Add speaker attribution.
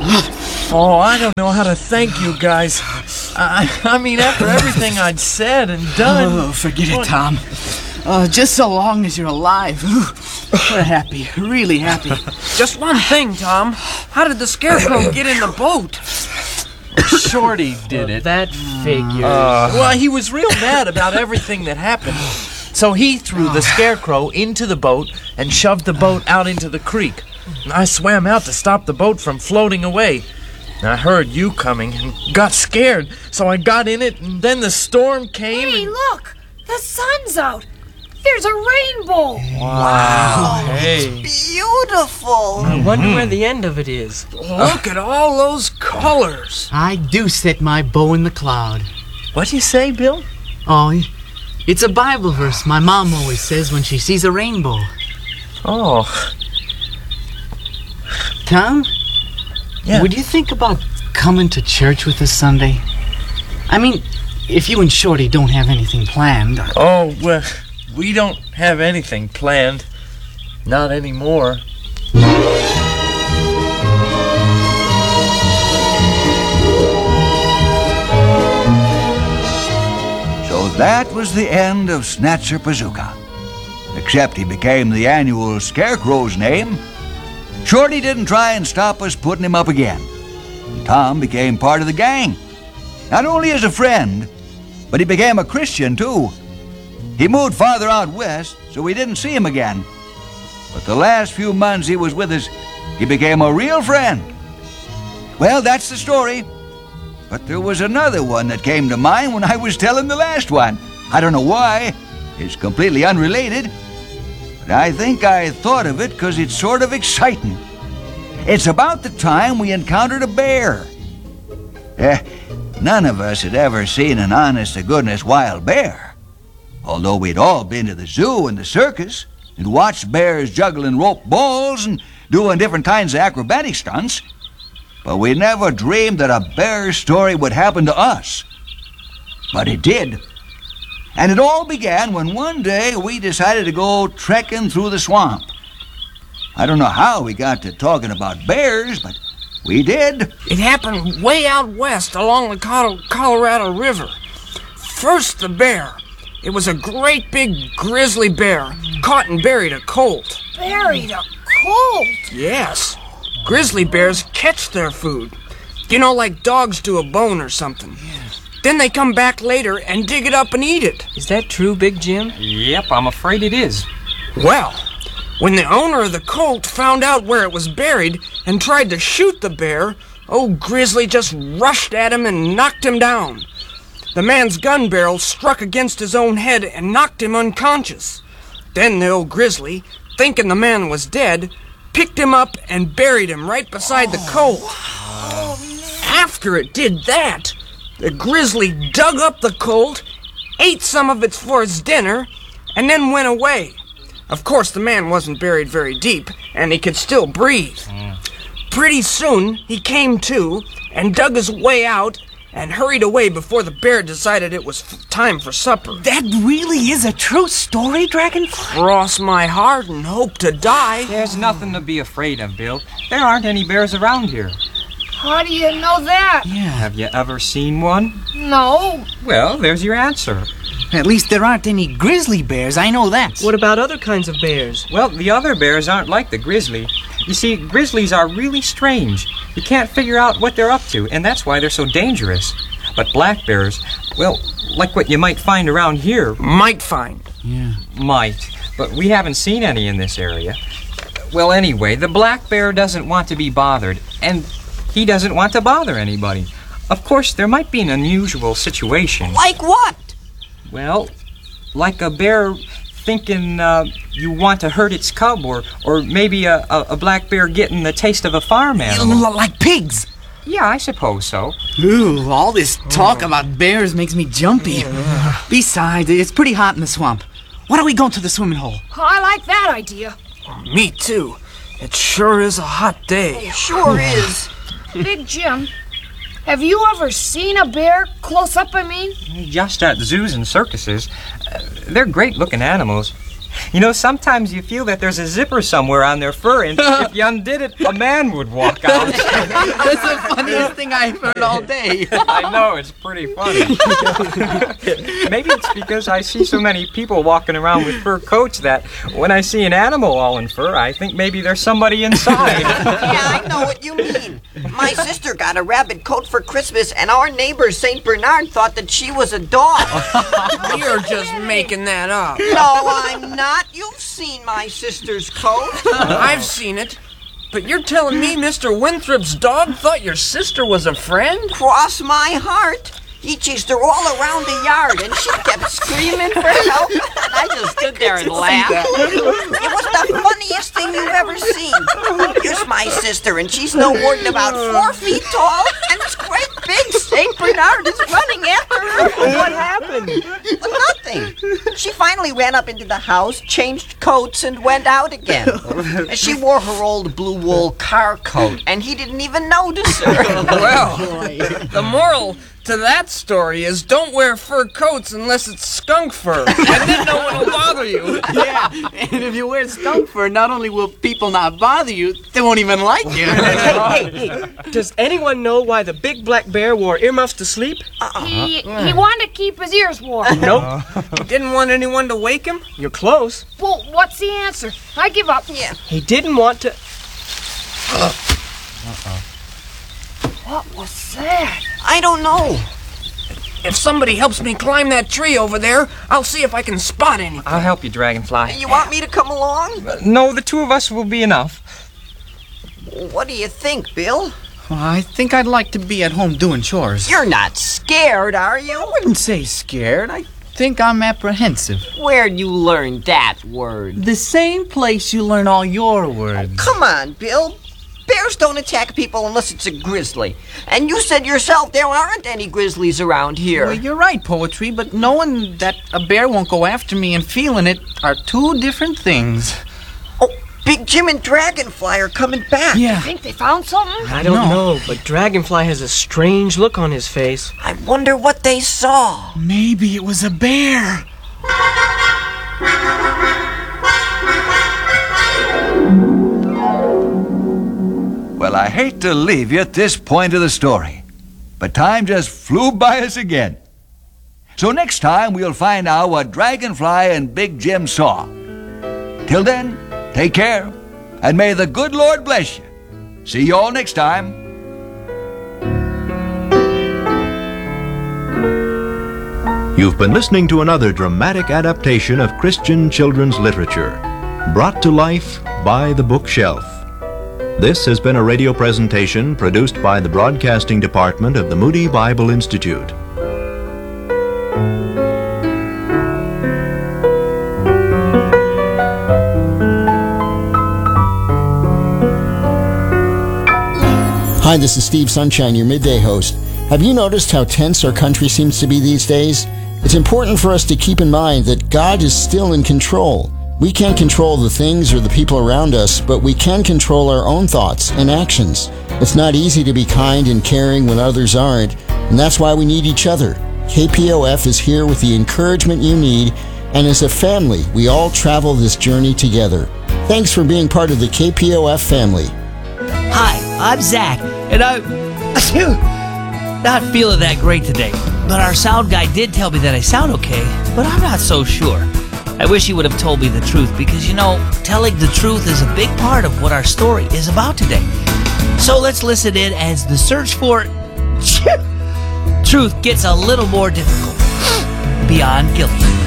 Speaker 1: Oh, I don't know how to thank you guys. I mean, after everything I'd said and done...
Speaker 2: Oh, forget it, Tom. Just so long as you're alive. We're happy, really happy.
Speaker 3: Just one thing, Tom. How did the Scarecrow get in the boat?
Speaker 1: Shorty did it.
Speaker 3: That figures.
Speaker 1: Well, he was real mad about everything that happened. So he threw the Scarecrow into the boat and shoved the boat out into the creek. I swam out to stop the boat from floating away. I heard you coming and got scared, so I got in it, and then the storm came.
Speaker 4: Hey, look! The sun's out! There's a rainbow!
Speaker 1: Wow. Hey.
Speaker 5: Beautiful!
Speaker 3: I wonder where the end of it is.
Speaker 1: Look at all those colors.
Speaker 2: I do set my bow in the cloud.
Speaker 1: What'd you say, Bill?
Speaker 2: Oh, it's a Bible verse my mom always says when she sees a rainbow.
Speaker 1: Oh.
Speaker 2: Tom?
Speaker 1: Yeah.
Speaker 2: Would you think about coming to church with us Sunday? I mean, if you and Shorty don't have anything planned.
Speaker 1: Oh, well, we don't have anything planned. Not anymore.
Speaker 6: So that was the end of Snatcher Bazooka. Except he became the annual Scarecrow's name. Shorty didn't try and stop us putting him up again. Tom became part of the gang. Not only as a friend, but he became a Christian too. He moved farther out west, so we didn't see him again. But the last few months he was with us, he became a real friend. Well, that's the story. But there was another one that came to mind when I was telling the last one. I don't know why. It's completely unrelated. But I think I thought of it because it's sort of exciting. It's about the time we encountered a bear. None of us had ever seen an honest-to-goodness wild bear. Although we'd all been to the zoo and the circus and watched bears juggling rope balls and doing different kinds of acrobatic stunts. But we never dreamed that a bear story would happen to us. But it did. And it all began when one day we decided to go trekking through the swamp. I don't know how we got to talking about bears, but we did.
Speaker 3: It happened way out west along the Colorado River. First, the bear. It was a great big grizzly bear, caught and buried a colt.
Speaker 4: Buried a colt?
Speaker 3: Yes. Grizzly bears catch their food. You know, like dogs do a bone or something. Then they come back later and dig it up and eat it.
Speaker 7: Is that true, Big Jim?
Speaker 8: Yep, I'm afraid it is.
Speaker 3: Well, when the owner of the colt found out where it was buried and tried to shoot the bear, old Grizzly just rushed at him and knocked him down. The man's gun barrel struck against his own head and knocked him unconscious. Then the old Grizzly, thinking the man was dead, picked him up and buried him right beside the colt. After it did that, the Grizzly dug up the colt, ate some of it for his dinner, and then went away. Of course, the man wasn't buried very deep, and he could still breathe. Pretty soon, he came to and dug his way out and hurried away before the bear decided it was time for supper.
Speaker 5: That really is a true story, Dragonfly?
Speaker 3: Cross my heart and hope to die.
Speaker 8: There's nothing to be afraid of, Bill. There aren't any bears around here.
Speaker 4: How do you know that?
Speaker 8: Have you ever seen one?
Speaker 4: No.
Speaker 8: Well, there's your answer.
Speaker 2: At least there aren't any grizzly bears, I know that.
Speaker 7: What about other kinds of bears?
Speaker 8: Well, the other bears aren't like the grizzly. You see, grizzlies are really strange. You can't figure out what they're up to, and that's why they're so dangerous. But black bears, well, like what you might find around here.
Speaker 3: Might find.
Speaker 2: Yeah.
Speaker 8: Might, but we haven't seen any in this area. Well, anyway, the black bear doesn't want to be bothered, and he doesn't want to bother anybody. Of course, there might be an unusual situation.
Speaker 5: Like what?
Speaker 8: Well, like a bear thinking you want to hurt its cub, or maybe a black bear getting the taste of a farm animal.
Speaker 5: Like pigs?
Speaker 8: Yeah, I suppose so.
Speaker 2: Ooh, all this talk about bears makes me jumpy. Besides, it's pretty hot in the swamp. Why don't we go to the swimming hole?
Speaker 4: I like that idea.
Speaker 3: Me too. It sure is a hot day.
Speaker 5: Sure is.
Speaker 4: Big Jim, have you ever seen a bear? Close up, I mean?
Speaker 8: Just at zoos and circuses. They're great-looking animals. You know, sometimes you feel that there's a zipper somewhere on their fur, and if you undid it, a man would walk out.
Speaker 2: That's thing I've heard all day.
Speaker 8: I know, it's pretty funny. Maybe it's because I see so many people walking around with fur coats that when I see an animal all in fur, I think maybe there's somebody inside.
Speaker 5: Yeah, I know what you mean. My sister got a rabbit coat for Christmas, and our neighbor, St. Bernard, thought that she was a dog.
Speaker 3: You're just making that up.
Speaker 5: No, I'm not. You've seen my sister's coat.
Speaker 3: I've seen it. But you're telling me Mr. Winthrop's dog thought your sister was a friend?
Speaker 5: Cross my heart. He chased her all around the yard, and she kept screaming for help. And I just stood there and laughed. It was the funniest thing you've ever seen. Here's my sister, and she's no more than about 4 feet tall, and this great big St. Bernard is running after her.
Speaker 7: What happened?
Speaker 5: Nothing. She finally ran up into the house, changed coats, and went out again. And she wore her old blue wool car coat, and he didn't even notice her.
Speaker 3: Well, the moral to that story is don't wear fur coats unless it's skunk fur, and then no one will bother you.
Speaker 2: Yeah, and if you wear skunk fur, not only will people not bother you, they won't even like you.
Speaker 7: Hey, does anyone know why the big black bear wore earmuffs to sleep?
Speaker 4: He wanted to keep his ears warm.
Speaker 7: Nope.
Speaker 3: He didn't want anyone to wake him?
Speaker 7: You're close.
Speaker 4: Well, what's the answer? I give up.
Speaker 5: Yeah.
Speaker 7: He didn't want to...
Speaker 4: What was that?
Speaker 5: I don't know.
Speaker 3: If somebody helps me climb that tree over there, I'll see if I can spot anything.
Speaker 8: I'll help you, Dragonfly.
Speaker 5: You want me to come along?
Speaker 8: No, the two of us will be enough.
Speaker 5: What do you think, Bill?
Speaker 2: Well, I think I'd like to be at home doing chores.
Speaker 5: You're not scared, are
Speaker 2: I
Speaker 5: you?
Speaker 2: wouldn't say scared. I think I'm apprehensive.
Speaker 5: Where'd you learn that word?
Speaker 2: The same place you learn all your words.
Speaker 5: Come on, Bill. Bears don't attack people unless it's a grizzly. And you said yourself there aren't any grizzlies around here.
Speaker 2: Well, you're right, Poetry, but knowing that a bear won't go after me and feeling it are two different things.
Speaker 5: Oh, Big Jim and Dragonfly are coming back.
Speaker 2: Yeah.
Speaker 4: Think they found something?
Speaker 7: I don't know, but Dragonfly has a strange look on his face.
Speaker 5: I wonder what they saw.
Speaker 2: Maybe it was a bear.
Speaker 6: Well, I hate to leave you at this point of the story, but time just flew by us again. So next time we'll find out what Dragonfly and Big Jim saw. Till then, take care, and may the good Lord bless you. See you all next time.
Speaker 9: You've been listening to another dramatic adaptation of Christian children's literature, brought to life by The Bookshelf. This has been a radio presentation produced by the Broadcasting Department of the Moody Bible Institute.
Speaker 10: Hi, this is Steve Sunshine, your midday host. Have you noticed how tense our country seems to be these days? It's important for us to keep in mind that God is still in control. We can't control the things or the people around us, but we can control our own thoughts and actions. It's not easy to be kind and caring when others aren't, and that's why we need each other. KPOF is here with the encouragement you need, and as a family, we all travel this journey together. Thanks for being part of the KPOF family.
Speaker 11: Hi, I'm Zach, and I'm not feeling that great today. But our sound guy did tell me that I sound okay, but I'm not so sure. I wish he would have told me the truth because, you know, telling the truth is a big part of what our story is about today. So let's listen in as the search for truth gets a little more difficult. Beyond Guilty.